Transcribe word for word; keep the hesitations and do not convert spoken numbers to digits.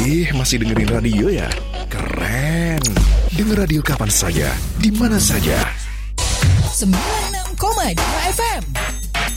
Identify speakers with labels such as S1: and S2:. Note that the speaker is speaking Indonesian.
S1: Wih, masih dengerin radio ya? Keren. Denger radio kapan saja, di mana saja.
S2: sembilan puluh enam koma dua F M